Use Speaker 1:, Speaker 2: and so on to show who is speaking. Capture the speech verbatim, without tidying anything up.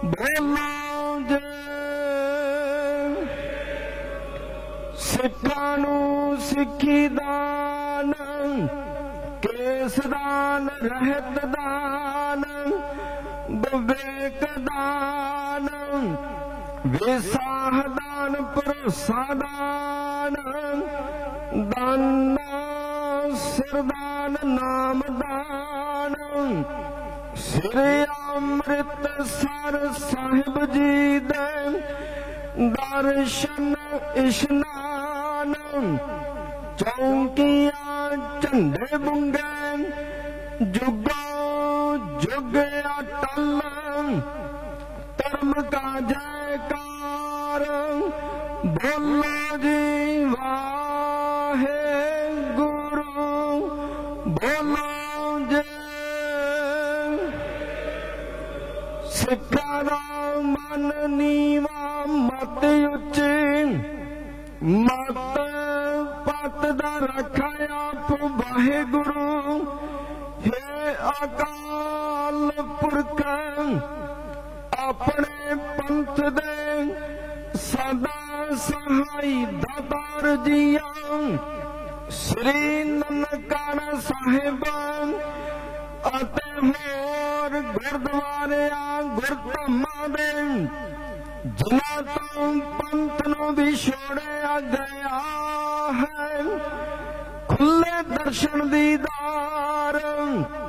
Speaker 1: ਬੋਲੋ ਜੇ ਸਿੱਖਾਂ ਨੂੰ ਸਿੱਖੀ ਦਾਨ, ਕੇਸ ਦਾਨ, ਰਹਿਤ ਦਾਨ, ਵਿਵੇਕ ਦਾਨ, ਵਿਸਾਹ ਦਾਨ, ਭਰੋਸਾ ਦਾਨ, ਦਾਨਾ ਸਿਰਦਾਨ, ਨਾਮ ਦਾਨ, ਸ੍ਰੀ ਅੰਮ੍ਰਿਤਸਰ ਸਾਹਿਬ ਜੀ ਦੇ ਦਰਸ਼ਨ ਇਸ਼ਨਾਨ, ਚੌਂਕੀਆਂ ਝੰਡੇ ਬੁੰਗੇ, ਜੁਗੋ ਜੁਗ ਅਟਲ, ਧਰਮ ਕਾ ਜੈਕਾਰ, ਬੋਲੋ ਜੀ ਵਾਹਿਗੁਰੂ, ਬੋਲੋ ਜੇ ਸਿੱਖਾਂ ਦਾ ਮਨ ਨੀਵਾਂ, ਮਤ ਉੱਚੀ, ਮਤ ਪਤ ਦਾ ਰੱਖਾ ਆਪ ਵਾਹਿਗੁਰੂ, ਹੇ ਅਕਾਲ ਪੁਰਖ, ਆਪਣੇ ਪੰਥ ਦੇ ਸਦਾ ਸਹਾਈ ਦਾਤਾਰ ਜੀਆਂ, ਸ੍ਰੀ ਨਨਕਾਣਾ ਸਾਹਿਬ ਅਤੇ ਹੋਰ ਗੁਰਦੁਆਰਿਆਂ ਗੁਰਧਾਮਾਂ ਦੇ ਜਿਨ੍ਹਾਂ ਤੋਂ ਪੰਥ ਨੂੰ ਵਿਛੋੜਿਆ ਗਿਆ ਹੈ, ਖੁੱਲੇ ਦਰਸ਼ਨ ਦੀਦਾਰ